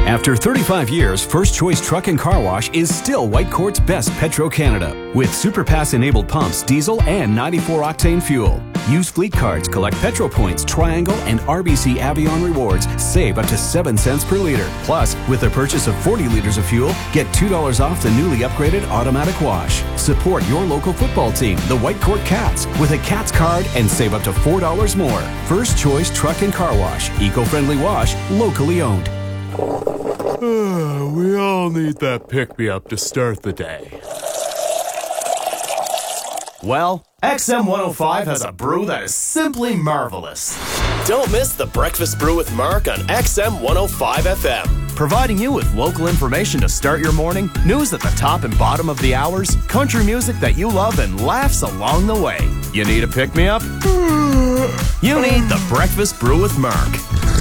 After 35 years, First Choice Truck and Car Wash is still Whitecourt's best Petro-Canada. With SuperPass-enabled pumps, diesel, and 94-octane fuel. Use fleet cards, collect Petro Points, Triangle, and RBC Avion rewards. Save up to 7 cents per liter. Plus, with the purchase of 40 liters of fuel, get $2 off the newly upgraded automatic wash. Support your local football team, the Whitecourt Cats, with a Cats card and save up to $4 more. First Choice Truck and Car Wash. Eco-friendly wash, locally owned. We all need that pick-me-up to start the day. Well, XM105 has a brew that is simply marvelous. Don't miss the Breakfast Brew with Mark on XM105 FM. Providing you with local information to start your morning, news at the top and bottom of the hours, country music that you love, and laughs along the way. You need a pick-me-up? You need the Breakfast Brew with Mark.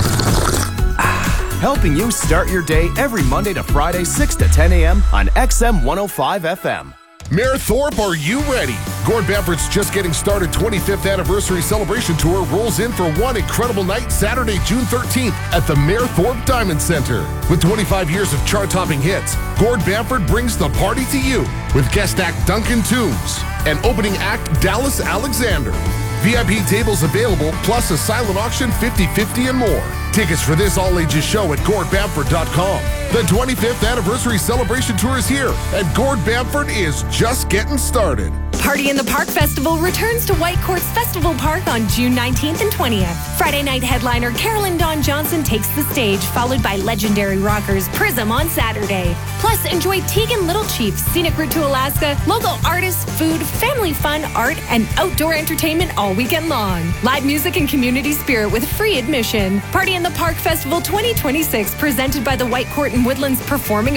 Helping you start your day every Monday to Friday, 6 to 10 a.m. on XM105 FM. Mayor Thorpe, are you ready? Gord Bamford's Just Getting Started 25th Anniversary Celebration Tour rolls in for one incredible night Saturday, June 13th at the Mayor Thorpe Diamond Center. With 25 years of chart-topping hits, Gord Bamford brings the party to you with guest act Duncan Toombs and opening act Dallas Alexander. VIP tables available, plus a silent auction 50-50 and more. Tickets for this all-ages show at GordBamford.com. The 25th Anniversary Celebration Tour is here, and Gord Bamford is just getting started. Party in the Park Festival returns to Whitecourt's Festival Park on June 19th and 20th. Friday night headliner Carolyn Dawn Johnson takes the stage, followed by legendary rockers Prism on Saturday. Plus, enjoy Tegan Little Chief's Scenic Route to Alaska, local artists, food, family fun, art, and outdoor entertainment all weekend long. Live music and community spirit with free admission. Party in the Park Festival 2026, presented by the Whitecourt and Woodlands Performing